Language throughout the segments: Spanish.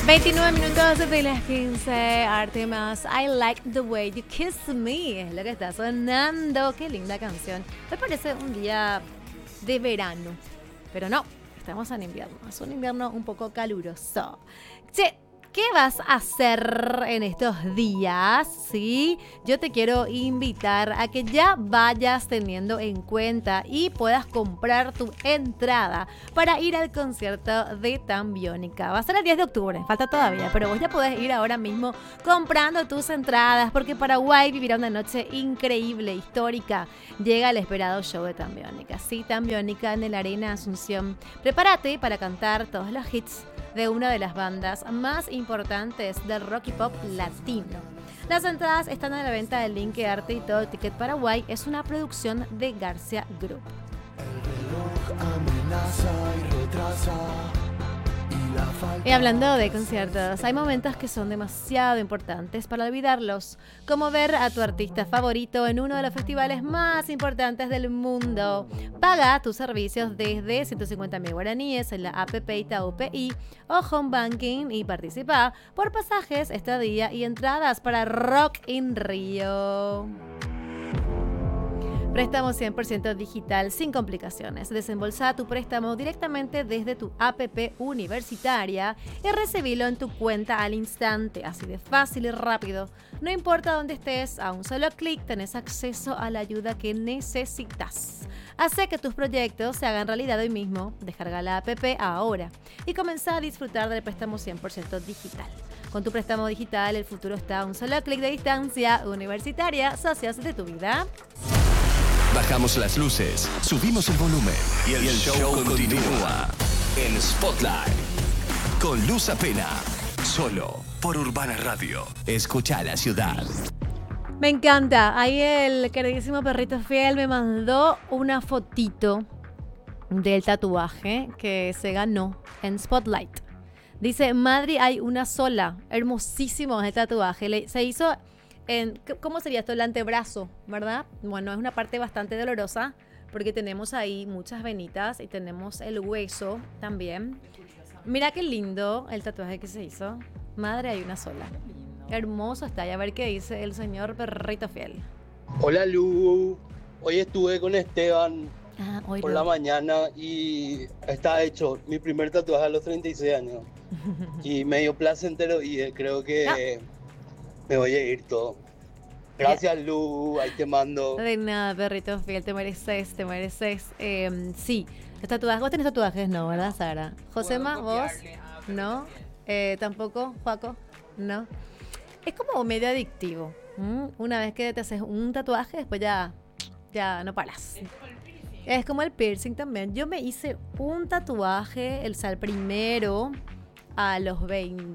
29 minutos de las 15, Artemas, I like the way you kiss me, es lo que está sonando, qué linda canción. Me parece un día de verano, pero no, estamos en invierno, es un invierno un poco caluroso. Che, ¿qué vas a hacer en estos días? Sí, yo te quiero invitar a que ya vayas teniendo en cuenta y puedas comprar tu entrada para ir al concierto de Tambiónica. Va a ser el 10 de octubre, falta todavía, pero vos ya podés ir ahora mismo comprando tus entradas porque Paraguay vivirá una noche increíble, histórica. Llega el esperado show de Tambiónica. Sí, Tambiónica en el Arena Asunción. Prepárate para cantar todos los hits de una de las bandas más importantes del rock y pop latino. Las entradas están a la venta del Link Arte y Todo Ticket Paraguay es una producción de Garcia Group. El reloj amenaza y retrasa. Y hablando de conciertos, hay momentos que son demasiado importantes para olvidarlos, como ver a tu artista favorito en uno de los festivales más importantes del mundo. Paga tus servicios desde 150.000 guaraníes en la APP Itaú PI o Home Banking y participa por pasajes, estadía y entradas para Rock in Rio. Préstamo 100% digital sin complicaciones. Desembolsa tu préstamo directamente desde tu APP universitaria y recibilo en tu cuenta al instante, así de fácil y rápido. No importa dónde estés, a un solo clic tenés acceso a la ayuda que necesitas. Hace que tus proyectos se hagan realidad hoy mismo. Descarga la APP ahora y comenzá a disfrutar del préstamo 100% digital. Con tu préstamo digital, el futuro está a un solo clic de distancia. Universitaria, socios de tu vida. Bajamos las luces, subimos el volumen y el show continúa en Spotlight con Luz Apena, solo por Urbana Radio. Escucha la ciudad. Me encanta. Ahí el queridísimo perrito fiel me mandó una fotito del tatuaje que se ganó en Spotlight. Dice, Madri, hay una sola. Hermosísimo el tatuaje. Se hizo ¿cómo sería esto? El antebrazo, ¿verdad? Bueno, es una parte bastante dolorosa porque tenemos ahí muchas venitas y tenemos el hueso también. Mira qué lindo el tatuaje que se hizo. Madre, hay una sola. Hermoso está. Y a ver qué dice el señor perrito fiel. Hola Lu, hoy estuve con Esteban por la mañana y está hecho mi primer tatuaje a los 36 años. Y medio placentero y creo que me voy a ir todo. Gracias, Lu, ahí te mando. De nada, perrito fiel, te mereces. Sí, los tatuajes, vos tenés tatuajes, ¿no? ¿Verdad, Sara? Josema, vos, ¿no? Tampoco, Joaco, ¿no? Es como medio adictivo. Una vez que te haces un tatuaje, después ya no paras. Es como el piercing también. Yo me hice un tatuaje, el primero, a los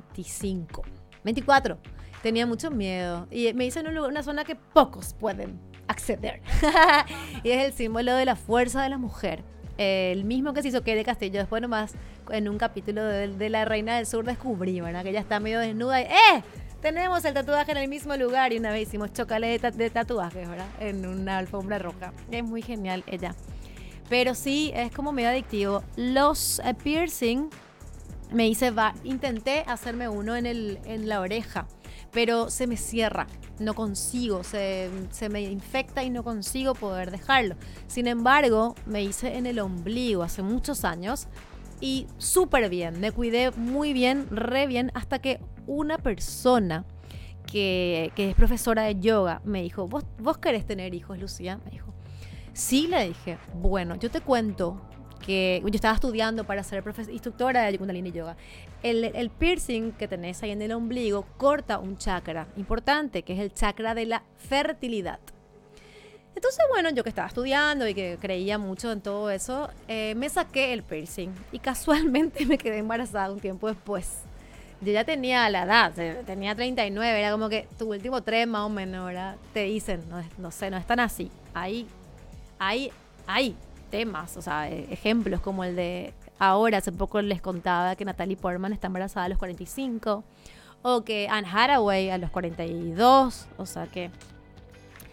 24. Tenía mucho miedo y me hice en una zona que pocos pueden acceder. Y es el símbolo de la fuerza de la mujer. El mismo que se hizo Kere Castillo. Después nomás en un capítulo de La Reina del Sur descubrí, ¿verdad? Que ella está medio desnuda y tenemos el tatuaje en el mismo lugar. Y una vez hicimos chocale de tatuajes, ¿verdad? En una alfombra roja. Es muy genial ella. Pero sí, es como medio adictivo. Los piercing intenté hacerme uno en la oreja, pero se me cierra, no consigo, se me infecta y no consigo poder dejarlo. Sin embargo, me hice en el ombligo hace muchos años y súper bien, me cuidé muy bien, re bien, hasta que una persona que es profesora de yoga me dijo, ¿Vos querés tener hijos, Lucía? Me dijo. Sí, le dije, bueno, yo te cuento que yo estaba estudiando para ser instructora de Kundalini Yoga. El piercing que tenés ahí en el ombligo corta un chakra importante, que es el chakra de la fertilidad. Entonces, bueno, yo que estaba estudiando y que creía mucho en todo eso, me saqué el piercing y casualmente me quedé embarazada un tiempo después. Yo ya tenía la edad, tenía 39, era como que tu último 3 más o menos, ¿verdad? Te dicen, no sé, no es tan así. Hay temas, o sea, ejemplos como el de ahora, hace poco les contaba que Natalie Portman está embarazada a los 45 o que Anne Hathaway a los 42, o sea que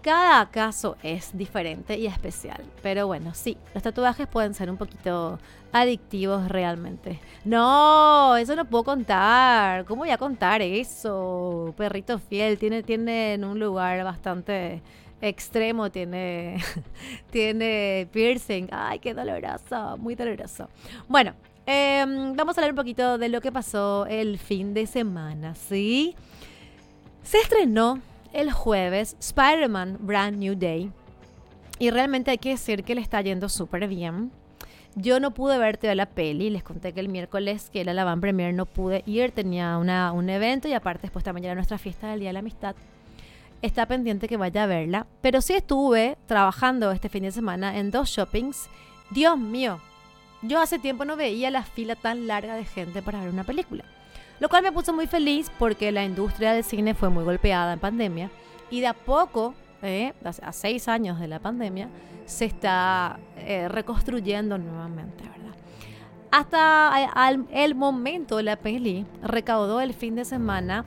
Cada caso es diferente y especial. Pero bueno, sí, los tatuajes pueden ser un poquito adictivos realmente. No, eso no puedo contar. ¿Cómo voy a contar eso? Perrito fiel, tiene en un lugar bastante extremo, tiene piercing. Ay, qué doloroso, muy doloroso. Bueno, vamos a hablar un poquito de lo que pasó el fin de semana, ¿sí? Se estrenó el jueves Spider-Man Brand New Day y realmente hay que decir que le está yendo súper bien. Yo no pude ver toda la peli, les conté que el miércoles que era la van premiere no pude ir, tenía un evento y aparte después también era nuestra fiesta del Día de la Amistad. Está pendiente que vaya a verla, pero sí estuve trabajando este fin de semana en 2 shoppings. Dios mío, yo hace tiempo no veía la fila tan larga de gente para ver una película. Lo cual me puso muy feliz porque la industria del cine fue muy golpeada en pandemia y de a poco, a 6 años de la pandemia, se está reconstruyendo nuevamente, ¿verdad? Hasta el momento la peli recaudó el fin de semana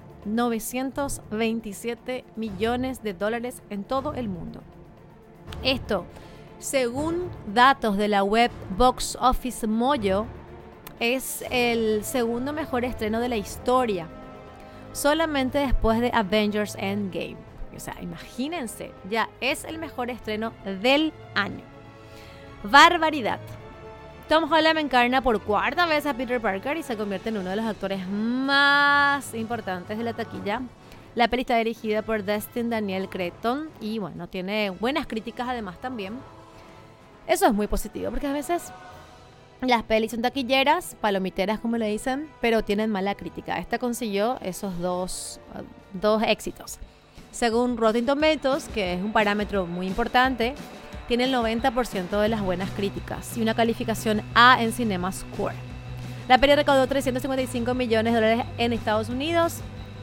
$927 millones en todo el mundo. Esto, según datos de la web Box Office Mojo, es el segundo mejor estreno de la historia, solamente después de Avengers Endgame. O sea, imagínense, ya es el mejor estreno del año. Barbaridad. Tom Holland encarna por 4ª vez a Peter Parker y se convierte en uno de los actores más importantes de la taquilla. La peli está dirigida por Destin Daniel Cretton y bueno, tiene buenas críticas además también. Eso es muy positivo porque a veces las pelis son taquilleras, palomiteras como le dicen, pero tienen mala crítica. Esta consiguió esos dos éxitos. Según Rotten Tomatoes, que es un parámetro muy importante, tiene el 90% de las buenas críticas y una calificación A en CinemaScore. La peli recaudó $355 millones en Estados Unidos,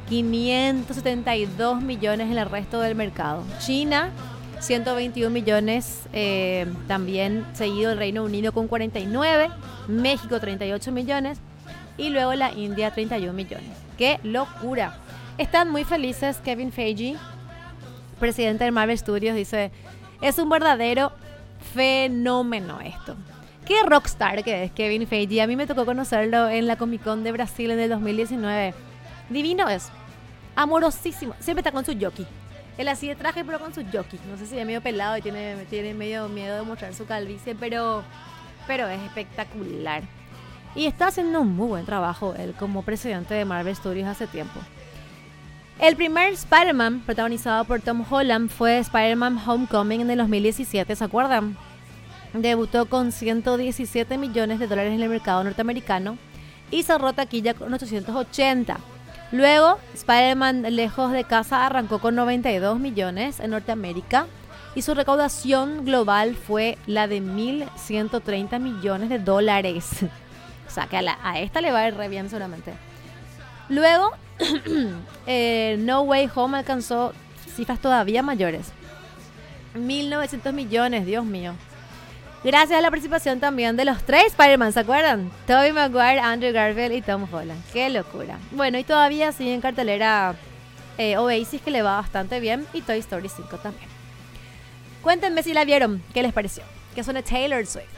572 millones en el resto del mercado. China, 121 millones, también seguido el Reino Unido con 49, México 38 millones y luego la India 31 millones. ¡Qué locura! Están muy felices. Kevin Feige, presidente de Marvel Studios, dice: es un verdadero fenómeno esto. ¡Qué rockstar que es Kevin Feige! A mí me tocó conocerlo en la Comic Con de Brasil en el 2019. Divino es, amorosísimo, siempre está con su jockey. Él así de traje, pero con su jockey. No sé si es medio pelado y tiene medio miedo de mostrar su calvicie, pero es espectacular. Y está haciendo un muy buen trabajo él como presidente de Marvel Studios hace tiempo. El primer Spider-Man protagonizado por Tom Holland fue Spider-Man Homecoming en el 2017, ¿se acuerdan? Debutó con $117 millones en el mercado norteamericano y cerró taquilla con 880. Luego, Spider-Man Lejos de Casa arrancó con 92 millones en Norteamérica y su recaudación global fue la de $1.130 millones. O sea, que a esta le va a ir re bien solamente. Luego, No Way Home alcanzó cifras todavía mayores. 1.900 millones, Dios mío. Gracias a la participación también de los 3 Spider-Man, ¿se acuerdan? Tobey Maguire, Andrew Garfield y Tom Holland. ¡Qué locura! Bueno, y todavía sigue en cartelera Oasis, que le va bastante bien, y Toy Story 5 también. Cuéntenme si la vieron, ¿qué les pareció? Que suene Taylor Swift.